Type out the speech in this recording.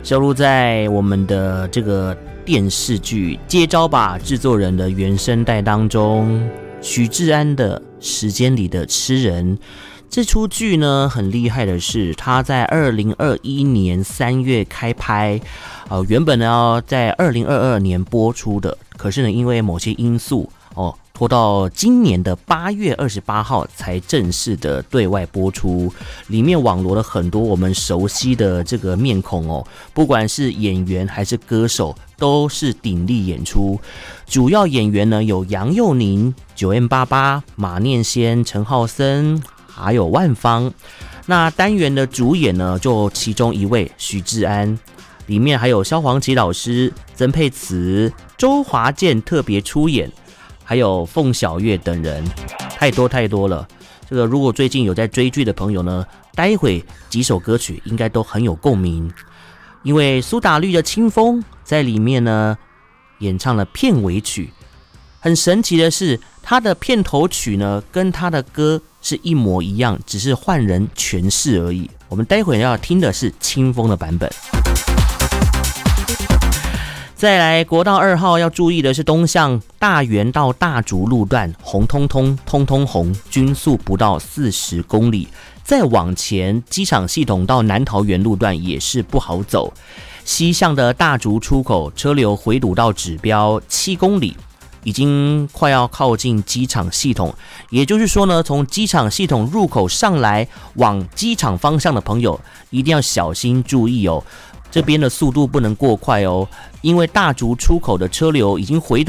收录在我们的这个电视剧《接招吧制作人》的原声带当中。许志安的《时间里的痴人》这出剧呢，很厉害的是，它在2021年3月开拍，原本呢要在2022年播出的，可是呢，因为某些因素拖到今年的8月28号才正式的对外播出。里面网罗了很多我们熟悉的这个面孔不管是演员还是歌手，都是鼎力演出。主要演员呢有杨佑宁、9M88、马念先、陈浩森，还有万芳。那单元的主演呢，就其中一位许志安，里面还有萧煌奇老师、曾沛慈、周华健特别出演，还有凤小岳等人，太多了。这个如果最近有在追剧的朋友呢，待会几首歌曲应该都很有共鸣，因为苏打绿的《清风》在里面呢演唱了片尾曲。很神奇的是，他的片头曲呢跟他的歌是一模一样，只是换人诠释而已。我们待会要听的是《清风》的版本。再来，国道2号要注意的是，东向大园到大竹路段红通通红，均速不到40公里。再往前，机场系统到南桃园路段也是不好走。西向的大竹出口车流回堵到指标7公里，已经快要靠近机场系统。也就是说呢，从机场系统入口上来往机场方向的朋友，一定要小心注意这边的速度不能过快因为大竹出口的车流已经回堵